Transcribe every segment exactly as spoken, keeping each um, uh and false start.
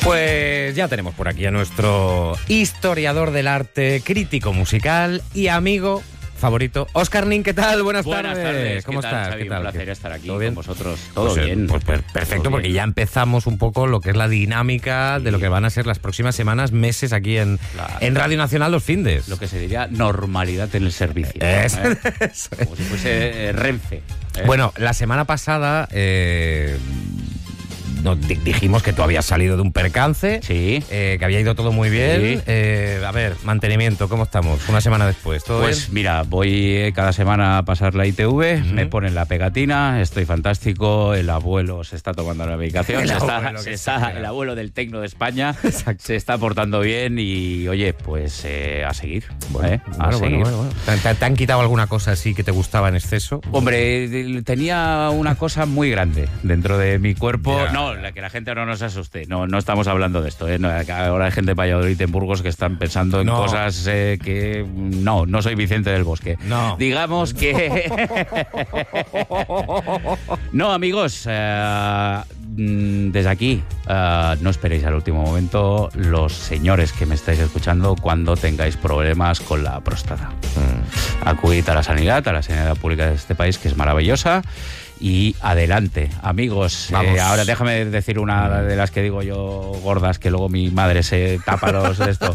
Pues ya tenemos por aquí a nuestro historiador del arte, crítico musical y amigo favorito, Óscar Nin. ¿Qué tal? Buenas, Buenas tardes. tardes. ¿Cómo ¿Qué tal, estás? Xavi? ¿Qué tal? Un placer ¿Qué? estar aquí ¿Todo bien? con vosotros. Todo Pues, bien. Pues, pues perfecto, Todo porque bien. ya empezamos un poco lo que es la dinámica Sí. de lo que van a ser las próximas semanas, meses aquí en, Claro. en Radio Nacional los findes. Lo que se diría normalidad en el servicio. Es- ¿eh? eso es. Como si fuese eh, Renfe. ¿eh? Bueno, la semana pasada eh, nos di- dijimos que tú habías salido de un percance, Sí. eh, que había ido todo muy bien. Sí. Eh, a ver, mantenimiento, ¿cómo estamos? Una semana después, ¿todo Pues bien? mira, voy eh, cada semana a pasar la I T V, Ujú. me ponen la pegatina, estoy fantástico, el abuelo se está tomando la medicación, El se está- abuelo, se que está- exagera. el abuelo del tecno de España Exacto. se está portando bien y oye, pues eh, a seguir. Bueno, ¿eh? A bueno, bueno, seguir. bueno, bueno. ¿Te, te- te han quitado alguna cosa así que te gustaba en exceso? Hombre, de- tenía una cosa muy grande dentro de mi cuerpo. Ya. No, la que la gente no nos asuste. No, no estamos hablando de esto. ¿eh? No, ahora hay gente de Valladolid, en Burgos, que están pensando en No. cosas eh, que... No, no soy Vicente del Bosque. No. Digamos que... No, amigos, eh, mm, desde aquí, eh, no esperéis al último momento, los señores que me estáis escuchando, cuando tengáis problemas con la próstata. Mm. Acudid a la sanidad, a la sanidad pública de este país, que es maravillosa. Y adelante, amigos. Vamos. Eh, ahora déjame decir una de las que digo yo gordas, que luego mi madre se tapa los de esto.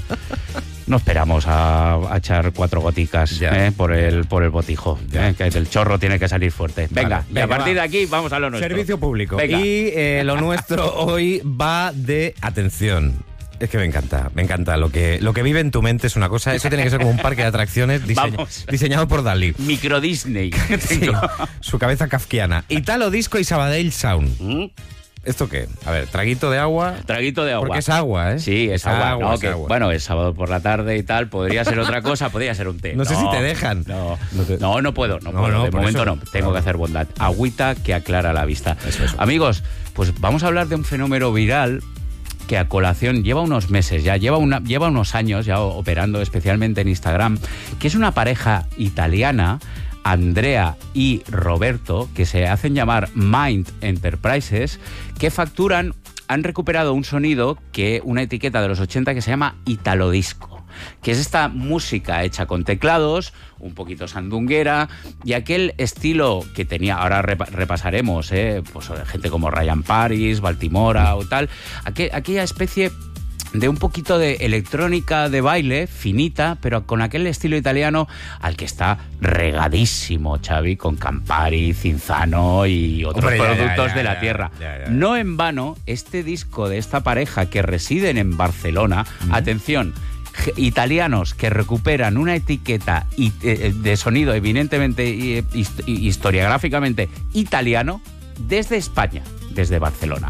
No esperamos a, a echar cuatro goticas Ya. eh, por el por el botijo. Ya. eh, que el chorro tiene que salir fuerte. Venga, Vale, y a venga, partir va. de aquí vamos a lo nuestro. Servicio público. Venga. Y eh, lo nuestro hoy va de atención. Es que me encanta, me encanta. Lo que, lo que vive en tu mente es una cosa. Eso tiene que ser como un parque de atracciones diseña- Vamos. diseñado por Dalí. Micro Disney. Sí, su cabeza kafkiana. Italo Disco y Sabadell Sound. ¿Mm? ¿Esto qué? A ver, traguito de agua. Traguito de agua. Porque es agua, ¿eh? Sí, es agua. No, es que, agua. Bueno, es sábado por la tarde y tal. Podría ser otra cosa, podría ser un té. No sé si te dejan. No, No te- no, no puedo. No, No, puedo. no, de por momento eso. no. Tengo que hacer bondad. Agüita que aclara la vista. Eso, eso. Amigos, pues vamos a hablar de un fenómeno viral que a colación lleva unos meses ya, lleva, una, lleva unos años ya operando especialmente en Instagram, que es una pareja italiana, Andrea y Roberto, que se hacen llamar Mind Enterprises, que facturan, han recuperado un sonido, que una etiqueta de los ochenta que se llama Italo Disco, que es esta música hecha con teclados, un poquito sandunguera, y aquel estilo que tenía, ahora repa- repasaremos, ¿eh? Pues gente como Ryan Paris, Baltimora o tal, aqu- aquella especie de un poquito de electrónica de baile, finita, pero con aquel estilo italiano al que está regadísimo Xavi, con Campari, Cinzano y otros Hombre, ya, ya, productos ya, de ya, la tierra. ya, ya. No en vano, este disco de esta pareja que residen en Barcelona, atención, g- italianos que recuperan una etiqueta i- eh, de sonido evidentemente eh, hist- historiográficamente italiano desde España, desde Barcelona.